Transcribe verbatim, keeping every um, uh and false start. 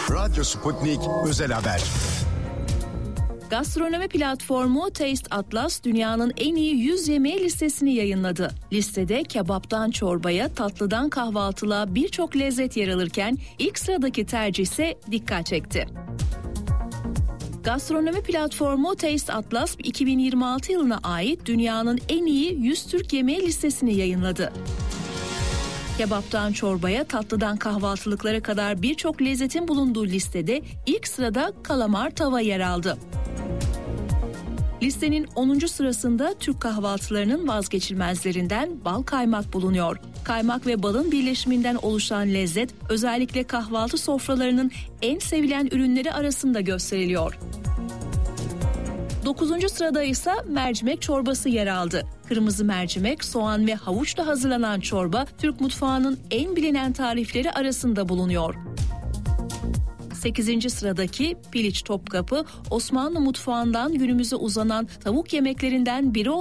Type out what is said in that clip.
Radyo Sputnik Özel Haber. Gastronomi platformu Taste Atlas dünyanın en iyi yüz yemeği listesini yayınladı. Listede kebaptan çorbaya, tatlıdan kahvaltılığa birçok lezzet yer alırken ilk sıradaki tercih ise dikkat çekti. Gastronomi platformu Taste Atlas iki bin yirmi altı yılına ait dünyanın en iyi yüz Türk yemeği listesini yayınladı. Kebaptan çorbaya, tatlıdan kahvaltılıklara kadar birçok lezzetin bulunduğu listede ilk sırada kalamar tava yer aldı. Listenin onuncu sırasında Türk kahvaltılarının vazgeçilmezlerinden bal kaymak bulunuyor. Kaymak ve balın birleşiminden oluşan lezzet özellikle kahvaltı sofralarının en sevilen ürünleri arasında gösteriliyor. dokuzuncu sırada ise mercimek çorbası yer aldı. Kırmızı mercimek, soğan ve havuçla hazırlanan çorba Türk mutfağının en bilinen tarifleri arasında bulunuyor. sekizinci sıradaki piliç topkapı Osmanlı mutfağından günümüze uzanan tavuk yemeklerinden biri